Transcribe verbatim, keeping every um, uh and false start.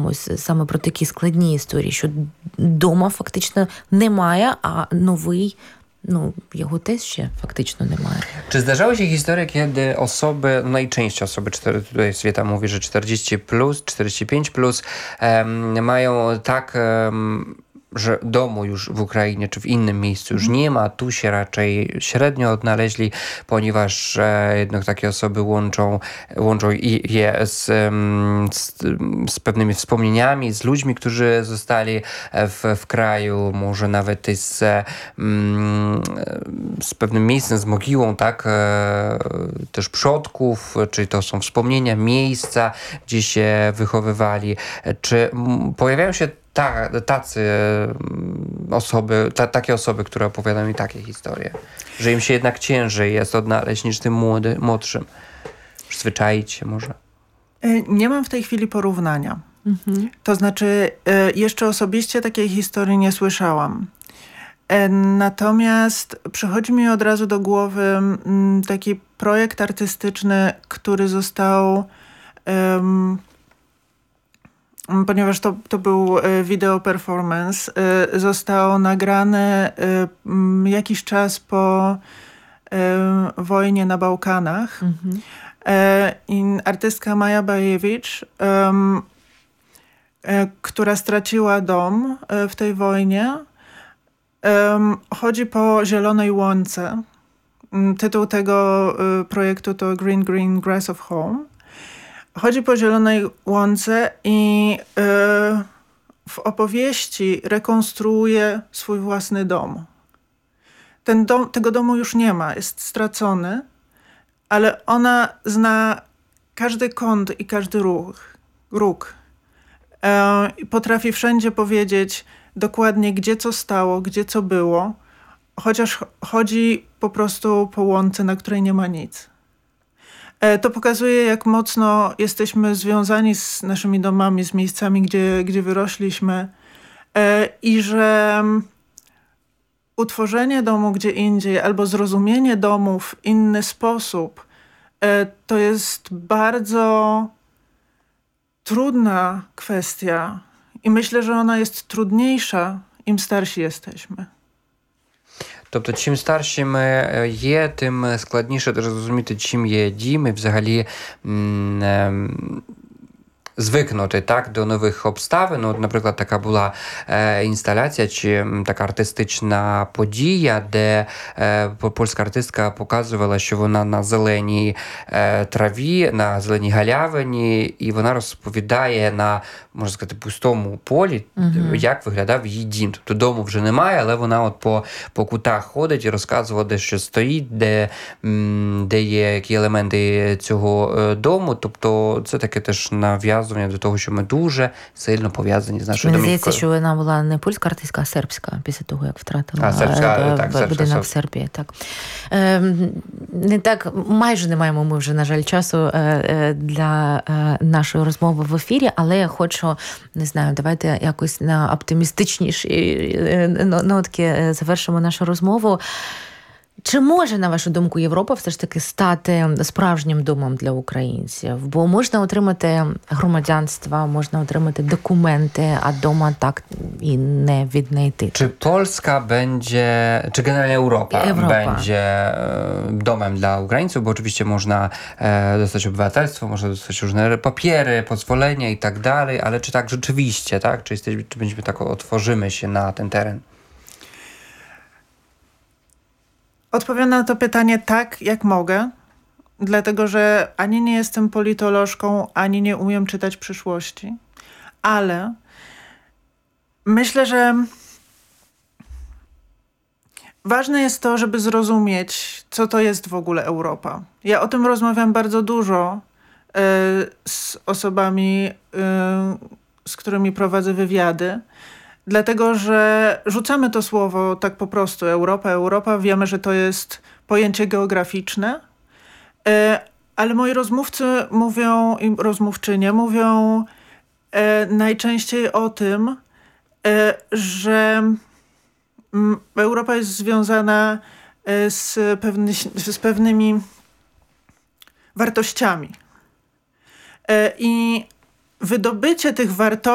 ось саме про такі складні історії, що дома фактично немає, а новий, no, jego też się faktycznie nie ma. Czy zdarzały się historie, kiedy osoby, no najczęściej osoby, tutaj Swieta mówi, że czterdzieści plus, czterdzieści pięć plus, um, mają tak, um, że domu już w Ukrainie czy w innym miejscu już nie ma, tu się raczej średnio odnaleźli, ponieważ e, jednak takie osoby łączą, łączą je z, z, z pewnymi wspomnieniami, z ludźmi, którzy zostali w, w kraju, może nawet i z, z pewnym miejscem, z mogiłą, tak, e, też przodków, czy to są wspomnienia, miejsca, gdzie się wychowywali, czy m, pojawiają się Ta, tacy osoby, ta, takie osoby, które opowiadają mi takie historie, że im się jednak ciężej jest odnaleźć niż tym młody, młodszym. Przyzwyczaić się może. Nie mam w tej chwili porównania. Mhm. To znaczy, jeszcze osobiście takiej historii nie słyszałam. Natomiast przychodzi mi od razu do głowy taki projekt artystyczny, który został... Um, ponieważ to, to był wideo performance, został nagrany jakiś czas po wojnie na Bałkanach. Mhm. I artystka Maja Bajewicz, która straciła dom w tej wojnie, chodzi po zielonej łące. Tytuł tego projektu to Green Green Grass of Home. Chodzi po zielonej łące i yy, w opowieści rekonstruuje swój własny dom. Ten dom, tego domu już nie ma, jest stracony, ale ona zna każdy kąt i każdy ruch, róg. Yy, potrafi wszędzie powiedzieć dokładnie, gdzie co stało, gdzie co było, chociaż chodzi po prostu po łące, na której nie ma nic. To pokazuje, jak mocno jesteśmy związani z naszymi domami, z miejscami, gdzie, gdzie wyrośliśmy i że utworzenie domu gdzie indziej albo zrozumienie domu w inny sposób to jest bardzo trudna kwestia i myślę, że ona jest trudniejsza, im starsi jesteśmy. Тобто, чим старші ми є, тим складніше зрозуміти, чим є дім, і взагалі м- звикнути так, до нових обставин. От, наприклад, така була е, інсталяція чи така артистична подія, де е, польська артистка показувала, що вона на зеленій е, траві, на зеленій галявині, і вона розповідає на, можна сказати, пустому полі, угу. як виглядав її дім. Тобто дому вже немає, але вона от по, по кутах ходить і розказувала, де що стоїть, де, м, де є які елементи цього е, дому. Тобто це таке теж нав'язування до того, що ми дуже сильно пов'язані з нашою домівкою. Мені здається, що вона була не польська артистка, а сербська, після того, як втратила а, сербська, так, будинок сербська. в Сербії. Так. Е, не так, майже не маємо ми вже, на жаль, часу е, для е, нашої розмови в ефірі, але я хочу, не знаю, давайте якось на оптимістичніші нотки завершимо нашу розмову. Чи може, на вашу думку, Європа все ж таки стати справжнім домом для українців? Бо можна отримати громадянство, можна отримати документи, а дома так і не віднайти. Czy Polska będzie, czy generalnie Europa, Europa. będzie domem dla Ukraińców? Bo oczywiście można dostać obywatelstwo, można dostać różne papiery, pozwolenia i tak dalej, ale czy tak rzeczywiście, tak? Czy, jesteśmy, czy będziemy tak, otworzymy się na ten teren? Odpowiem na to pytanie tak, jak mogę, dlatego że ani nie jestem politolożką, ani nie umiem czytać przyszłości, ale myślę, że ważne jest to, żeby zrozumieć, co to jest w ogóle Europa. Ja o tym rozmawiam bardzo dużo y, z osobami, y, z którymi prowadzę wywiady, dlatego, że rzucamy to słowo tak po prostu, Europa, Europa. Wiemy, że to jest pojęcie geograficzne, ale moi rozmówcy mówią, i rozmówczynie mówią najczęściej o tym, że Europa jest związana z, pewny, z pewnymi wartościami. I wydobycie tych wartości